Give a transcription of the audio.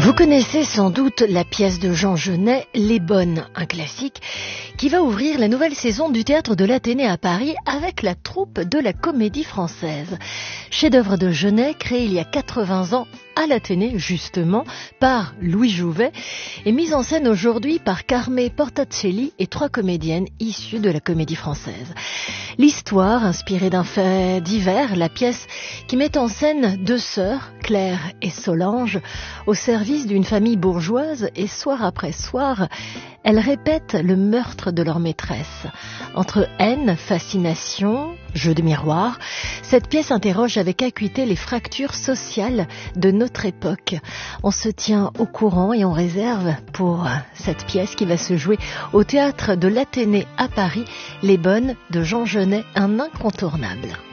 Vous connaissez sans doute la pièce de Jean Genet, Les Bonnes, un classique, qui va ouvrir la nouvelle saison du Théâtre de l'Athénée à Paris avec la troupe de la Comédie Française. Chef-d'œuvre de Genet, créé il y a 80 ans à l'Athénée, justement, par Louis Jouvet, et mise en scène aujourd'hui par Carmé Portacelli et 3 comédiennes issues de la Comédie Française. L'histoire, inspirée d'un fait divers, la pièce qui met en scène 2 sœurs, Claire et Solange, au service d'une famille bourgeoise, et soir après soir, elles répètent le meurtre de leur maîtresse. Entre haine, fascination, jeu de miroir, cette pièce interroge avec acuité les fractures sociales de notre époque. On se tient au courant et on réserve pour cette pièce qui va se jouer au Théâtre de l'Athénée à Paris, Les Bonnes de Jean Genet, un incontournable.